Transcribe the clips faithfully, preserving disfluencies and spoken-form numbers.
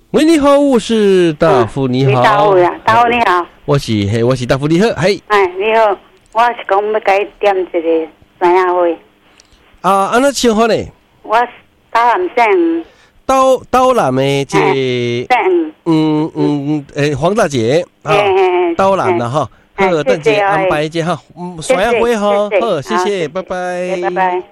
喂，你好，我是大夫，你好。 大夫呀，大夫你好。 我是嘿，我是大夫，你好，嘿。 哎，你好，我是讲要给你点一个生日会。 啊，安那称呼呢？ 我刀南姓。 刀刀南的这姓。 嗯嗯诶，黄大姐啊，刀南的哈。好，大姐安排一下哈，嗯，生日会哈，好，谢谢，拜拜， 拜拜。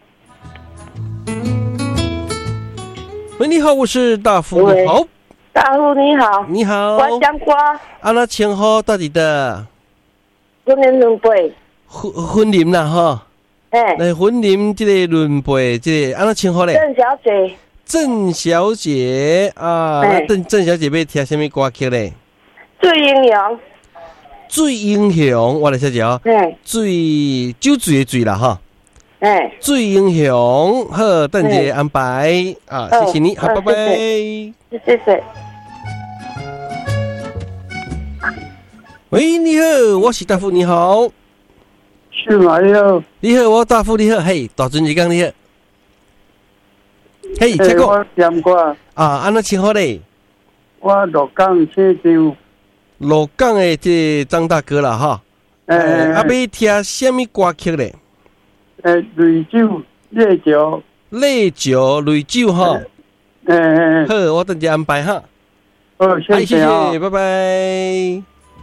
喂，你好，我是大夫，你好。 大夫你好， 你好， 我讲歌， 啊那称呼到底的？ 婚姻两辈， 婚婚姻啦哈， 哎， 来婚姻这个轮辈，这个啊那称呼嘞？ 郑小姐， 郑小姐啊，那郑郑小姐要听什么歌曲嘞？ 最英雄， 最英雄，我来小姐哦，最酒醉的醉啦哈，哎，最英雄，好，邓姐安排啊，谢谢你，好，拜拜， 谢谢。 喂，你好，我是大夫，你好。 是吗？你好。 你好，我大夫，你好，嘿，大尊一讲你好。嘿，这个。 我点歌。 啊，安那称呼嘞？ 我鹿港车长。 鹿港的这张大哥啦，哈。诶。啊，要听什么歌曲嘞？ 诶，雷酒、烈酒。 烈酒、雷酒哈。 诶诶。 好，我等下安排哈。 好，谢谢啊， 拜拜。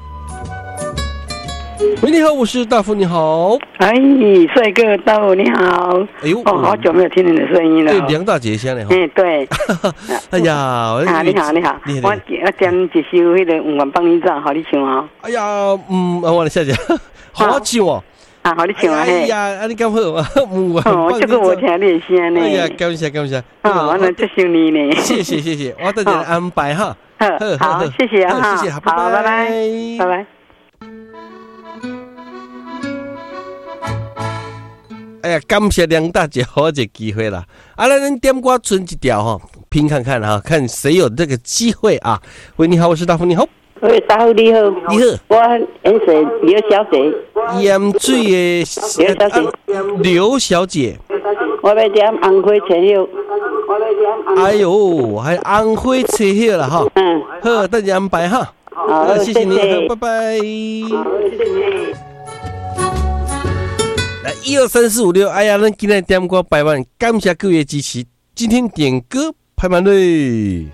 喂，你好，我是大夫，你好。 哎，帅哥，大夫你好。 哎呦， 哦，好久没有听你的声音了。 对，梁大姐先嘞。 嗯，对。 哎呀， 啊，你好，你好。我我点一首迄个《五万帮你唱》，好你唱啊。 哎呀，嗯，我来谢谢，好唱哦。 啊，好你唱啊。 哎呀，啊你咁好，五万帮你唱。 这个我听你的声呢。 哎呀，感谢感谢。 哦，我能接受你呢。 谢谢谢谢，我等下安排哈。 好，谢谢啊， 谢谢， 好，拜拜，拜拜。 哎呀，感谢梁大姐，好这机会啦！啊，来，咱点歌存一条哈，拼看看哈，看谁有这个机会啊！喂，你好，我是大夫，你好。 喂，大夫你好。 你好。 我颜色刘小姐。 盐水的刘小姐。 刘小姐。 我要点红花车后。 哎呦，还红花车后啦哈。嗯。好，等下安排哈。 好， 谢谢你，拜拜。来，一二三四五六，哎呀，咱今天点歌排完，感谢各位支持。今天点歌排满嘞。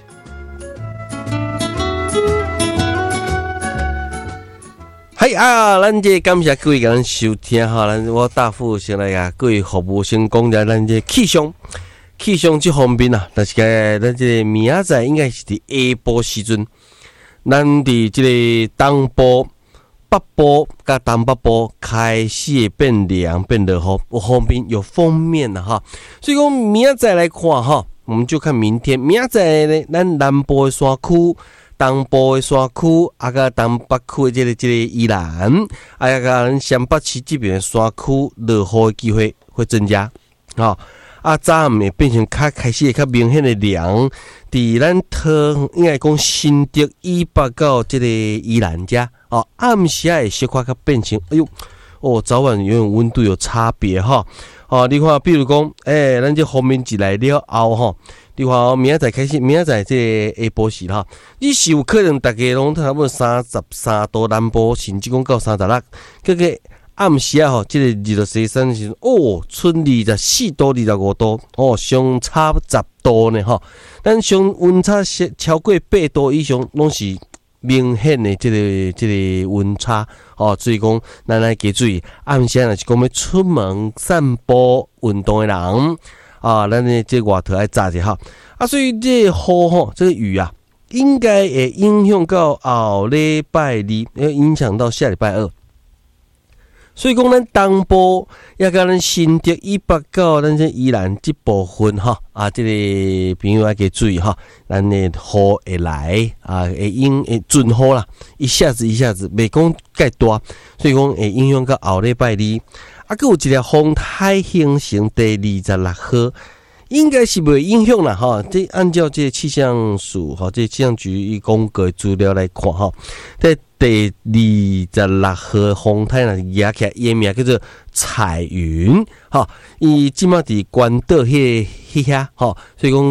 嗨啊，咱这感谢各位给咱收听哈，咱我大夫先来啊，各位服务先讲一下咱这气象，气象这方面啊，但是个咱这明仔载应该是伫下晡时阵，咱伫这个东部。北部甲东北部开始变凉变热吼，有方面有封面了哈，所以讲明仔载来看哈，我们就看明天。明仔载呢，咱南部的山区、东部的山区，啊甲东北区的这个这个宜兰，啊甲咱湘北市这边的山区落雨的机会会增加，哈。啊，早暗会变成较开始会较明显的凉，伫咱桃应该讲新竹以北到这个宜兰遮，哦，暗时会小可较变成，哎呦，哦，早晚有点温度有差别哈，哦，你看，比如讲，诶、欸，咱这方面一来了后吼，你看哦，明仔载开始，明仔载这下晡时哈，你是有可能大家拢差不多三十三度南部，甚至讲到三十六，这个。暗时啊吼，这个二十三时哦，剩二十四度、二十五度哦，相差十度呢吼。咱相温差超过八度以上，拢是明显的这个这个温差哦。所以讲，咱来记注意，暗时若是讲要出门散步、运动的人啊，咱的这外头爱早一下啊。所以这雨吼，这个雨啊，应该会影响到后礼拜二，会影响到下礼拜二。所以讲，咱东部也甲咱新竹以北到咱这宜兰这部分哈啊，这个朋友要给注意哈，咱的雨会来啊，会影会准雨啦，一下子一下子，袂讲介大，所以讲会影响到后礼拜二。啊，佮有一条风台形成第二十六号，应该是袂影响啦哈。这按照这气象署哈，这气象局伊公告的资料来看哈，在第二十六号风台呢，压起来，伊名叫做彩云，哈，伊即马伫关岛迄迄遐，哈，所以讲对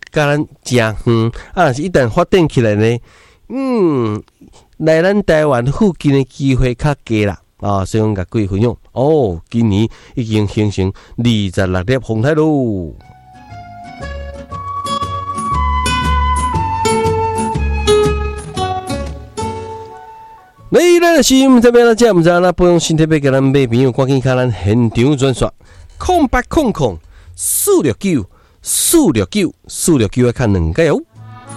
甲咱诚远，啊，若是一旦发展起来呢，嗯，来咱台湾附近的机会较低啦。啊，所以讲甲各位分享，哦，今年已经形成二十六粒风台咯。你咱是毋这边咱遮毋知啦，不用新特别给咱买朋友，赶紧看咱现场专线，空八空空四六九四六九四六九，要看两个哦。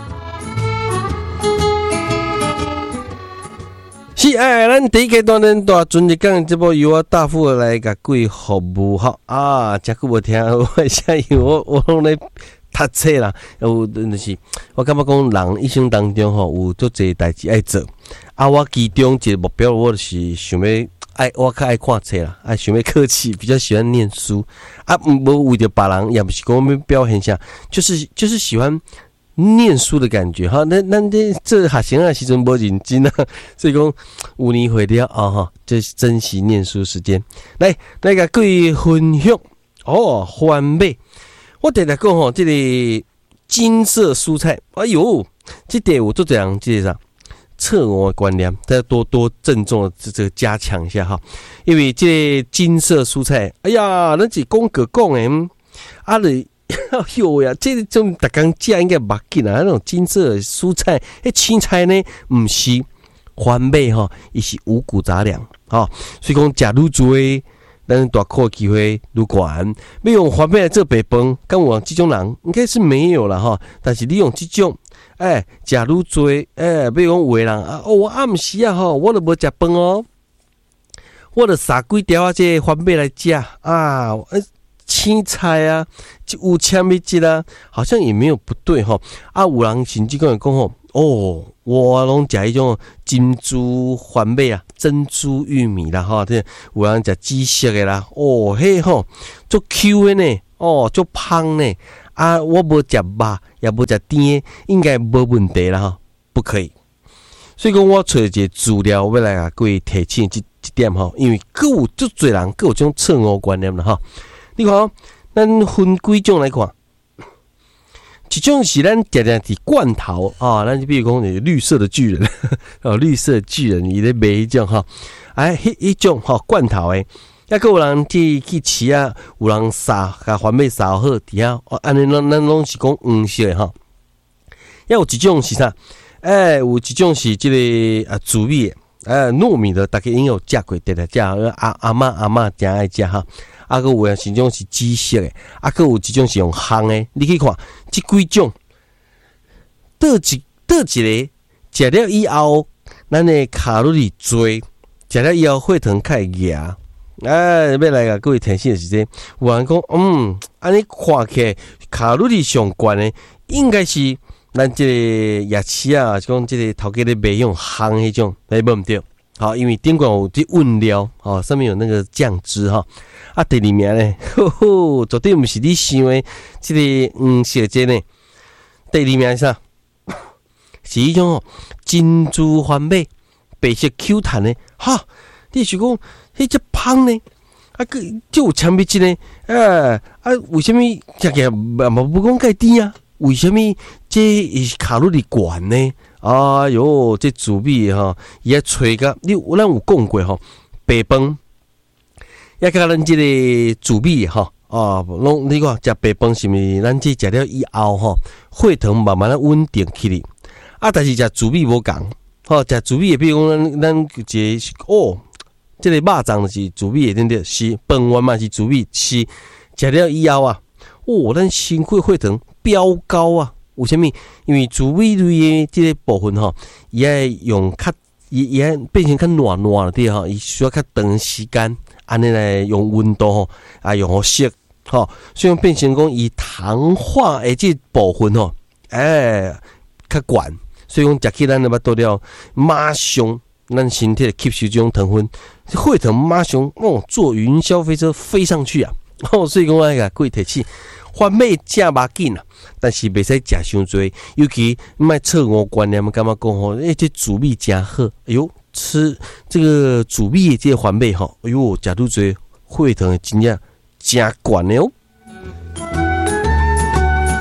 是哎，咱第一阶段咱大阵一讲，这部由我大富来甲各位服务哈啊，真久无听，我想因为我我拢咧读册啦，有就是我感觉讲人一生当中吼有足侪代志爱做，啊，我其中一个目标我就是想要爱我较爱看册啦，爱想要客气，比较喜欢念书，啊，无为着别人，也不是讲要表现啥，就是就是喜欢。念书的感觉哈，那那这这学生啊，时阵无认真啊，所以讲有年回了啊哈，就是珍惜念书时间。来，来个各位分享哦，番麦，我直直讲吼，这个金色蔬菜，哎呦，这点我做这样这个啥侧我的观念，再多多郑重的这个加强一下哈，因为这个金色蔬菜，哎呀，咱是讲个讲诶，啊你。哎呦呀，这种大家食应该目紧啊！那种金色的蔬菜，迄青菜呢，唔是番麦吼，伊是五谷杂粮吼，所以讲食愈多，咱大考机会愈悬。要用番麦来做白饭，敢有这种人应该是没有了哈。但是你用这种，哎，食愈多，哎，比如讲有的人啊，哦，我暗时啊吼，我都无食饭哦，我就撒几条啊这番麦来食啊。青菜啊，有纤维质啊，好像也没有不对哈。啊，有人甚至讲讲吼，哦，我拢食一种金珠番麦啊，珍珠玉米啦哈，这有人食紫色的啦，哦，嘿吼，足 Q 的呢，哦，足芳呢。啊，我无食肉，也无食甜的，应该无问题啦哈，不可以。所以讲，我找一个资料，要来甲各位提醒这这点哈，因为各有足侪人各有这种错误观念啦哈。你看，咱分几种来看，一种是咱常常伫罐头啊，咱就比如讲绿色的巨人，哦，绿色的巨人，伊咧卖迄种哈，哎，迄一种哈罐头诶，抑个有人去去饲啊，有人撒甲番麦撒好伫遐，哦，安尼咱咱拢是讲黄色诶哈。抑有一种是啥？哎，有一种是即、这个啊紫米诶，哎糯米的，大家应有食过，直直食，阿阿嬷阿嬷真爱食哈。啊，个有是种是紫色的，啊，个有一种是用烘的。你去看，这几种，倒一倒一个，食了以后，咱的卡路里多，食了以后血糖较会硬。哎，要来个各位提醒的是这，有人讲，嗯，安尼看起来卡路里上悬的，应该是咱这个夜市啊，就讲这个头家咧卖用烘迄种，来无毋对。好，因为顶管有这温料，哦，上面有那个酱汁哈。啊，第二名呢，吼吼，绝对不是你想的这个嗯小姐呢。第二名是啥？是一种哦，珍珠番麦，白色 Q 弹的，哈，你是讲迄只芳呢？啊，个就有纤维质呢？哎，啊，为什么食起来嘛不讲介甜啊？为什么这卡路里悬呢？哎哟，这紫米哈，伊遐吹个，你咱有讲过吼，白饭，也甲咱这个紫米哈，啊，拢你看食白饭是咪？咱这食了以后吼，血糖慢慢的稳定起来。啊，但是食紫米无共，吼，食紫米，比如讲咱咱一个哦，这个肉粽就是紫米的，对不对？是饭丸嘛是紫米，是食了以后啊，哦，咱身体血糖飙高啊！为什么？因为紫米类的这个部分吼，伊爱用较，伊伊爱变成较软软的吼，伊需要较长时间，安尼来用温度吼，啊用好色吼，所以变成讲伊糖化的这部分吼，哎较悬，所以讲食起咱的巴肚了，马上咱身体吸收这种糖分，血糖马上哦坐云霄飞车飞上去啊！哦，所以讲哎呀，各位提醒。番麦食肉紧啊，但是袂使食伤多，尤其卖错误观念，感觉讲吼，诶，这紫米真好，哎呦，吃这个紫米的这个番麦吼，哎呦，食愈多，血糖真正真悬的哦。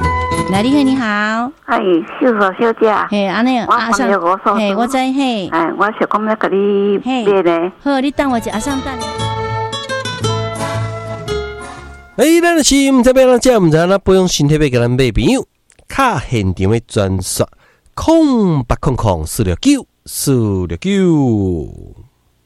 来，你好，你好。 哎，秀嫂小姐。 嘿，安尼， 阿上， 嘿，我知嘿。 哎，我想讲要甲你买呢。 好，你等我一下，阿上等你。 哎，咱是毋知要咱遮，毋知咱培养身体要甲咱买朋友，卡现场的专线，空八空空四六九四六九。